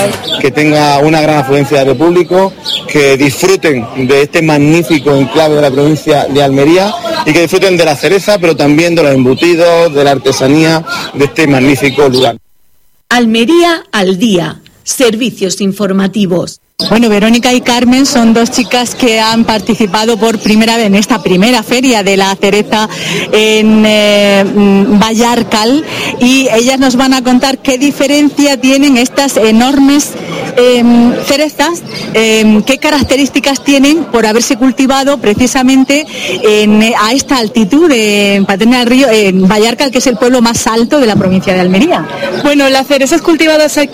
festival que tenga una gran afluencia de público, que disfruten de este magnífico enclave de la provincia de Almería y que disfruten de la cereza, pero también de los embutidos, de la artesanía de este magnífico lugar. Almería al día. Servicios informativos. Bueno, Verónica y Carmen son dos chicas que han participado por primera vez en esta primera feria de la cereza en Vallarcal, y ellas nos van a contar qué diferencia tienen estas enormes cerezas, qué características tienen por haberse cultivado precisamente a esta altitud en Paterna del Río, en Vallarcal, que es el pueblo más alto de la provincia de Almería. Bueno, las cerezas cultivadas aquí